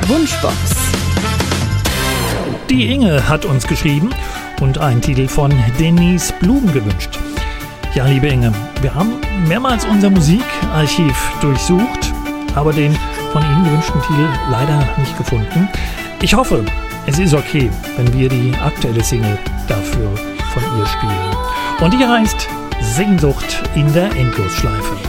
Wunschbox. Die Inge hat uns geschrieben und einen Titel von Denise Blum gewünscht. Ja, liebe Inge, wir haben mehrmals unser Musikarchiv durchsucht, aber den von Ihnen gewünschten Titel leider nicht gefunden. Ich hoffe, es ist okay, wenn wir die aktuelle Single dafür von ihr spielen. Und die heißt Sehnsucht in der Endlosschleife.